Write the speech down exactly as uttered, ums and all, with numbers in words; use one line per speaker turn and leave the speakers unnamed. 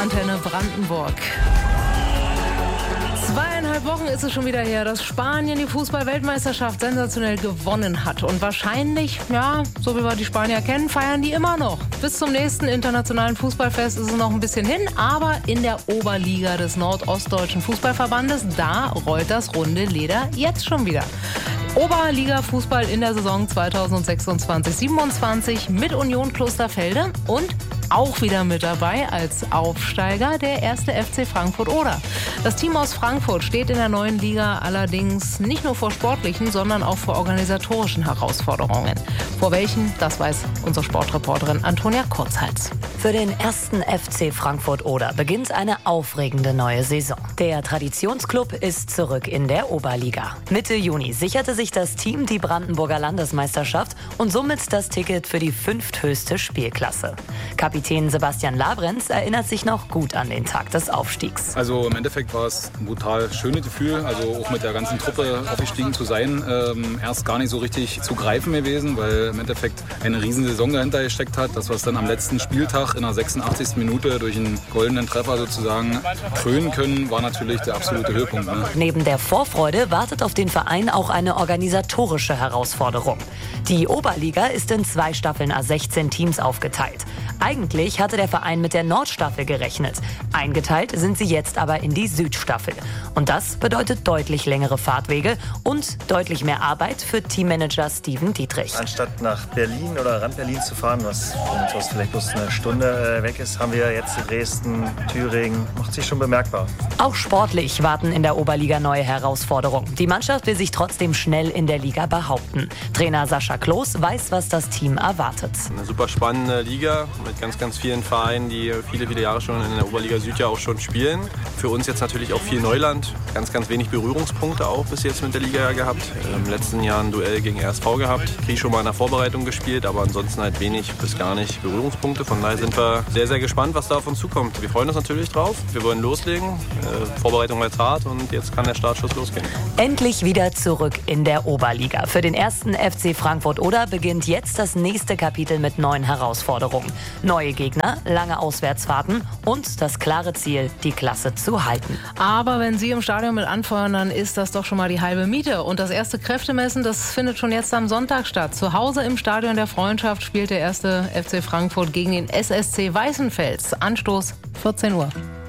Antenne Brandenburg. Zweieinhalb Wochen ist es schon wieder her, dass Spanien die Fußball-Weltmeisterschaft sensationell gewonnen hat. Und wahrscheinlich, ja, so wie wir die Spanier kennen, feiern die immer noch. Bis zum nächsten internationalen Fußballfest ist es noch ein bisschen hin. Aber in der Oberliga des Nordostdeutschen Fußballverbandes, da rollt das runde Leder jetzt schon wieder. Oberliga-Fußball in der Saison zweitausendsechsundzwanzig siebenundzwanzig mit Union Klosterfelde und auch wieder mit dabei als Aufsteiger der erste F C Frankfurt Oder. Das Team aus Frankfurt steht in der neuen Liga allerdings nicht nur vor sportlichen, sondern auch vor organisatorischen Herausforderungen. Vor welchen, das weiß unsere Sportreporterin Antonia Kurzhals.
Für den ersten F C Frankfurt Oder beginnt eine aufregende neue Saison. Der Traditionsklub ist zurück in der Oberliga. Mitte Juni sicherte sich das Team die Brandenburger Landesmeisterschaft und somit das Ticket für die fünfthöchste Spielklasse. Kapitän Sebastian Labrenz erinnert sich noch gut an den Tag des Aufstiegs.
Also im Endeffekt war es ein brutal schönes Gefühl, also auch mit der ganzen Truppe aufgestiegen zu sein. Ähm, erst gar nicht so richtig zu greifen gewesen, weil im Endeffekt eine riesen Saison dahinter gesteckt hat. Das, was dann am letzten Spieltag in der sechsundachtzigsten Minute durch einen goldenen Treffer sozusagen krönen können, war natürlich der absolute Höhepunkt. Ne?
Neben der Vorfreude wartet auf den Verein auch eine organisatorische Herausforderung. Die Oberliga ist in zwei Staffeln à sechzehn Teams aufgeteilt. Eigentlich hatte der Verein mit der Nordstaffel gerechnet. Eingeteilt sind sie jetzt aber in die Südstaffel. Und das bedeutet deutlich längere Fahrtwege und deutlich mehr Arbeit für Teammanager Steven Dietrich.
Anstatt nach Berlin oder Rand Berlin zu fahren, was von uns aus vielleicht bloß eine Stunde weg ist, haben wir jetzt Dresden, Thüringen. Macht sich schon bemerkbar.
Auch sportlich warten in der Oberliga neue Herausforderungen. Die Mannschaft will sich trotzdem schnell in der Liga behaupten. Trainer Sascha Kloß weiß, was das Team erwartet.
Eine super spannende Liga mit ganz, ganz vielen Vereinen, die viele, viele Jahre schon in der Oberliga Süd ja auch schon spielen. Für uns jetzt natürlich auch viel Neuland. Ganz, ganz wenig Berührungspunkte auch bis jetzt mit der Liga gehabt. Im letzten Jahr ein Duell gegen R S V gehabt. Krieg schon mal in der Vorbereitung gespielt, aber ansonsten halt wenig bis gar nicht Berührungspunkte. Von daher sind wir sehr, sehr gespannt, was da auf uns zukommt. Wir freuen uns natürlich drauf. Wir wollen loslegen. Äh, Vorbereitung war jetzt hart und jetzt kann der Startschuss losgehen.
Endlich wieder zurück in der Oberliga. Für den ersten F C Frankfurt Oder beginnt jetzt das nächste Kapitel mit neuen Herausforderungen. Neue Gegner, lange Auswärtsfahrten und das klare Ziel, die Klasse zu halten.
Aber wenn Sie im Stadion mit anfeuern, dann ist das doch schon mal die halbe Miete. Und das erste Kräftemessen, das findet schon jetzt am Sonntag statt. Zu Hause im Stadion der Freundschaft spielt der erste F C Frankfurt gegen den S S C Weißenfels. Anstoß vierzehn Uhr.